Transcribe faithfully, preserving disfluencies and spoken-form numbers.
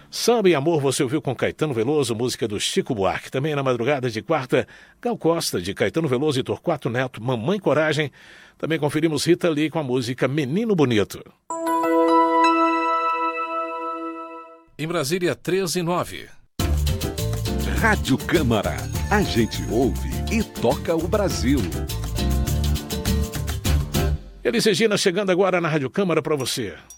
Samba e Amor você ouviu com Caetano Veloso, música do Chico Buarque. Também na madrugada de quarta, Gal Costa, de Caetano Veloso e Torquato Neto, Mamãe Coragem. Também conferimos Rita Lee com a música Menino Bonito. Em Brasília, treze e nove. Rádio Câmara. A gente ouve e toca o Brasil. Elis Regina chegando agora na Rádio Câmara para você.